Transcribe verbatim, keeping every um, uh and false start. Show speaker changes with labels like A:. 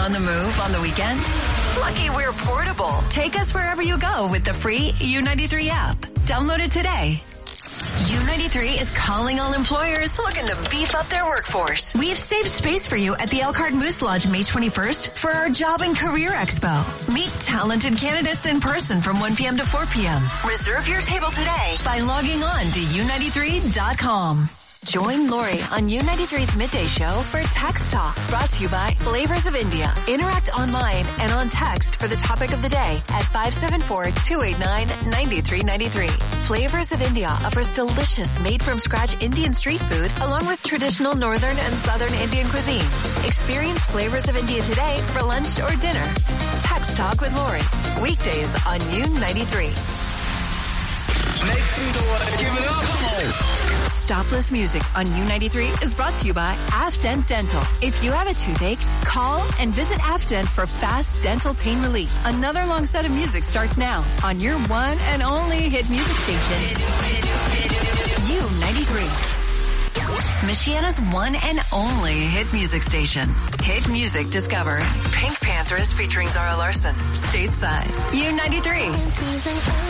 A: On the move on the weekend? Lucky we're portable. Take us wherever you go with the free U ninety-three app. Download it today. U ninety-three is calling all employers looking to beef up their workforce. We've saved space for you at the Elkhart Moose Lodge May twenty-first for our Job and Career Expo. Meet talented candidates in person from one p.m. to four p.m. Reserve your table today by logging on to U ninety-three dot com. Join Lori on U ninety-three's Midday Show for Text Talk, brought to you by Flavors of India. Interact online and on text for the topic of the day at five seven four, two eight nine, nine three nine three. Flavors of India offers delicious made-from-scratch Indian street food along with traditional northern and southern Indian cuisine. Experience Flavors of India today for lunch or dinner. Text Talk with Lori. Weekdays on U ninety-three.
B: Make some noise. Give it up.
A: Stopless Music on U ninety-three is brought to you by Afdent Dental. If you have a toothache, call and visit Afdent for fast dental pain relief. Another long set of music starts now on your one and only hit music station, U ninety-three. Michiana's one and only hit music station. Hit Music Discover. Pink Panthers featuring Zara Larsson. Stateside. U ninety-three.